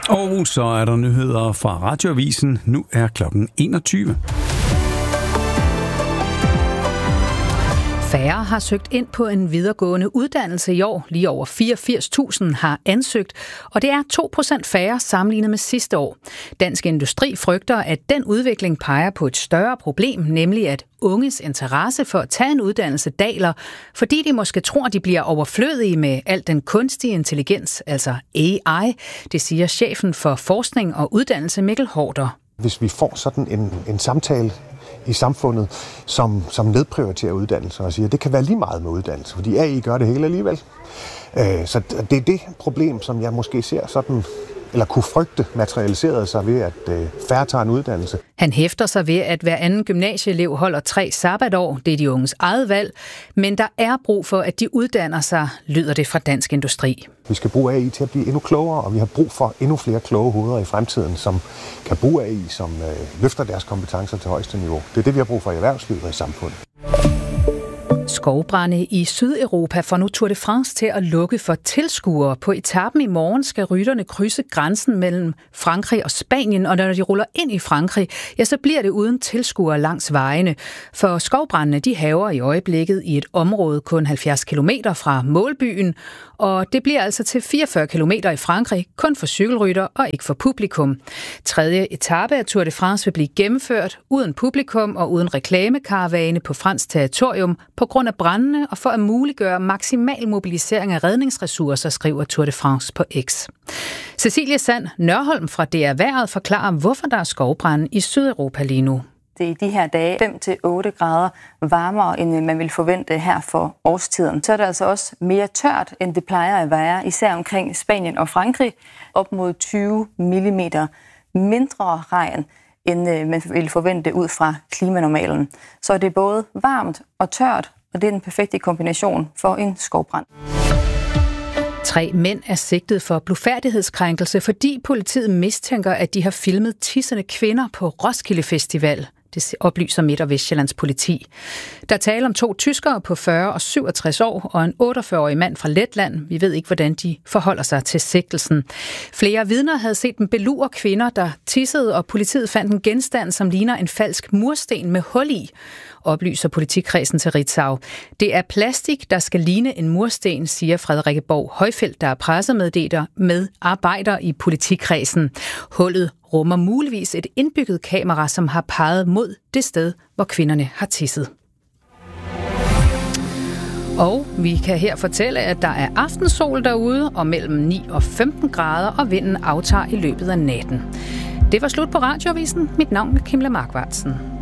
Og så er der nyheder fra Radioavisen. Nu er klokken 21. Færre har søgt ind på en videregående uddannelse i år. Lige over 84.000 har ansøgt, og det er 2% færre sammenlignet med sidste år. Dansk Industri frygter, at den udvikling peger på et større problem, nemlig at unges interesse for at tage en uddannelse daler, fordi de måske tror, de bliver overflødige med al den kunstige intelligens, altså AI. Det siger chefen for forskning og uddannelse, Mikkel Haarder. Hvis vi får sådan en samtale i samfundet, som nedprioriterer uddannelse og siger, at det kan være lige meget med uddannelse, fordi AI gør det hele alligevel. Så det er det problem, som jeg måske ser sådan, eller kunne frygte materialiseret sig ved, at færre tager en uddannelse. Han hæfter sig ved, at hver anden gymnasieelev holder 3 sabbatår. Det er de unges eget valg. Men der er brug for, at de uddanner sig, lyder det fra Dansk Industri. Vi skal bruge AI til at blive endnu klogere, og vi har brug for endnu flere kloge hoveder i fremtiden, som kan bruge AI, som løfter deres kompetencer til højeste niveau. Det er det, vi har brug for i erhvervslivet og i samfundet. Skovbrande i Sydeuropa får nu Tour de France til at lukke for tilskuere. På etapen i morgen skal rytterne krydse grænsen mellem Frankrig og Spanien, og når de ruller ind i Frankrig, ja, så bliver det uden tilskuere langs vejene. For skovbrandene, de hærger i øjeblikket i et område kun 70 km fra målbyen, og det bliver altså til 44 km i Frankrig, kun for cykelrytter og ikke for publikum. Tredje etape af Tour de France vil blive gennemført uden publikum og uden reklamekaravane på fransk territorium på grund af brandene og for at muliggøre maksimal mobilisering af redningsressourcer, skriver Tour de France på X. Cecilie Sand Nørholm fra DR Vejret forklarer, hvorfor der er skovbrande i Sydeuropa lige nu. Det er i de her dage 5-8 grader varmere, end man vil forvente her for årstiden. Så er det altså også mere tørt, end det plejer at være, især omkring Spanien og Frankrig. Op mod 20 mm mindre regn, end man vil forvente ud fra klimanormalen. Så det er både varmt og tørt, og det er den perfekte kombination for en skovbrand. 3 mænd er sigtet for blufærdighedskrænkelse, fordi politiet mistænker, at de har filmet tissende kvinder på Roskilde Festival. Det oplyser Midt- og Vestsjællands politi. Der taler om 2 tyskere på 40 og 67 år og en 48-årig mand fra Letland. Vi ved ikke, hvordan de forholder sig til sigtelsen. Flere vidner havde set dem belure kvinder, der tissede, og politiet fandt en genstand, som ligner en falsk mursten med hul i, oplyser politikredsen til Ritzau. Det er plastik, der skal ligne en mursten, siger Frederikke Borg Højfeldt, der er pressemedarbejder i politikredsen. Hullet rummer muligvis et indbygget kamera, som har peget mod det sted, hvor kvinderne har tisset. Og vi kan her fortælle, at der er aftensol derude, og mellem 9 og 15 grader, og vinden aftager i løbet af natten. Det var slut på Radioavisen. Mit navn er Kimle Markvartsen.